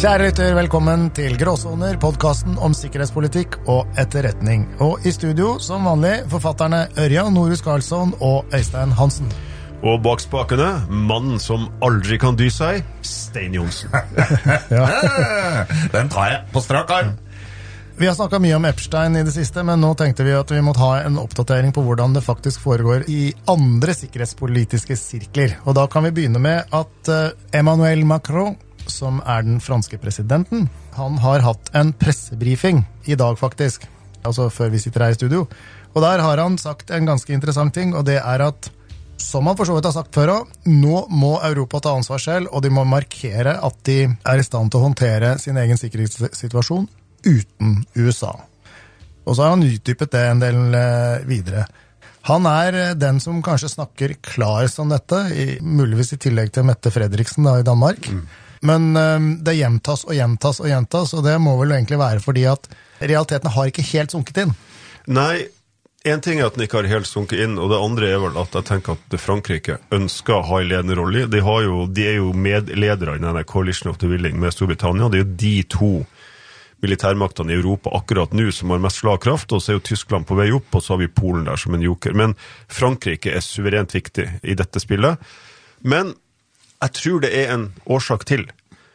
Kjære lytter, velkommen til Gråsoner, podcasten om sikkerhetspolitikk og etterretning. Og i studio, som vanlig, forfatterne Ørjan Norhus Karlsson og Øystein Hansen. Og bak spakene, mannen som aldri kan dy seg, Stein Johnsen. Den tar jeg på strak arm. Vi har snakket mye om Epstein i det siste, men nå tenkte vi at vi måtte ha en oppdatering på hvordan det faktisk foregår i andre sikkerhetspolitiske sirkler. Og da kan vi begynne med at Emmanuel Macron, som den franske presidenten, han har hatt en pressebriefing i dag faktisk, altså før vi sitter her i studio. Og der har han sagt en ganske interessant ting, og det at som han for så vidt har sagt før, nå må Europa ta ansvar selv, og de må markere at de i stand til å håndtere sin egen sikkerhetssituasjon uten USA. Og så har han utdypet det en del videre. Han den som kanskje snakker klarest om dette, muligvis i tillegg til Mette Frederiksen da, i Danmark. Men det gjentas og gjentas og gjentas, og det må vel egentlig være fordi at realitetene har ikke helt sunket inn. Nei, en ting at den ikke har helt sunket inn, og det andre vel at jeg tenker at Frankrike ønsker å ha en ledende rolle. De jo medledere i denne Coalition of the Willing med Storbritannia. Det jo de to militærmaktene i Europa akkurat nå som har mest slagkraft, og så jo Tyskland på vei opp, og så har vi Polen der som en joker. Men Frankrike suverent viktig i dette spillet. Men jeg tror det en årsak til.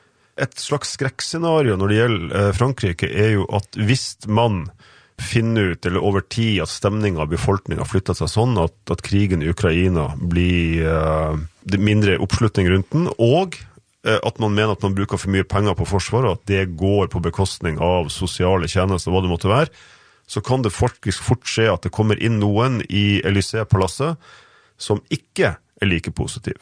Et slags skrekkscenario når det gjelder Frankrike jo at hvis man finne ut, eller over tid, at stemningen av befolkningen har flyttet seg sånn at krigen i Ukraina blir mindre oppslutning rundt den, og at man mener at man bruker for mye penger på forsvaret, at det går på bekostning av sosiale tjenester, hva det måtte være, så kan det faktisk fort skje at det kommer inn noen i Élysée-palasset som ikke like positiv.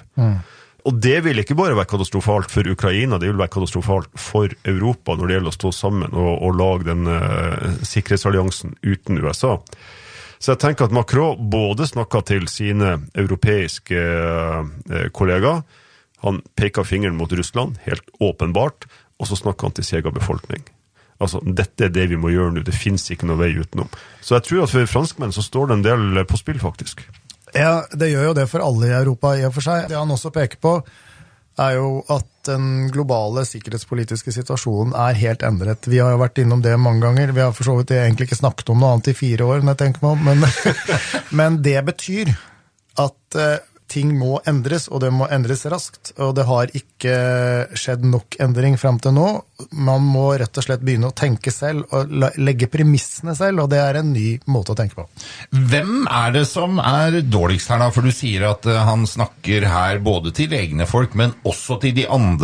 Og det vil ikke bare være katastrofalt for Ukraina, det vil være katastrofalt for Europa når det gjelder å stå sammen og lage den sikkerhetsalliansen uten USA. Så jeg tenker at Macron både snakket til sine europeiske kollegaer, han peker fingeren mot Russland, helt åpenbart, og så snakker han til sin egen befolkning. Altså, dette det vi må gjøre nå, det finnes ikke noe vei utenom. Så jeg tror at for franskmenn så står det en del på spill faktisk. Ja, det gjør jo det for alle i Europa i og for seg. Det han også peker på jo at den globale sikkerhetspolitiske situasjonen helt endret. Vi har jo vært innom det mange ganger. Vi har for så vidt egentlig ikke snakket om noe annet i 4 år, når jeg tenker meg om. Men det betyr at ting må endres, og det må endres raskt. Og det har ikke skjedd nok endring frem til nå. Man må rett og slett begynne å tenke selv, og legge premissene selv, og det en ny måte å tenke på. Hvem det som dårligst her da? For du sier at han snakker her både til egne folk, men også til de andre